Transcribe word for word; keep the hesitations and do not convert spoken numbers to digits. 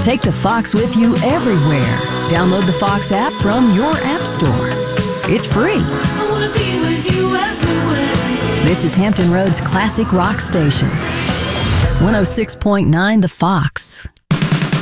Take the Fox with you everywhere. Download the Fox app from your app store. It's free. I wanna be with you everywhere. This is Hampton Roads Classic Rock Station. one oh six point nine The Fox.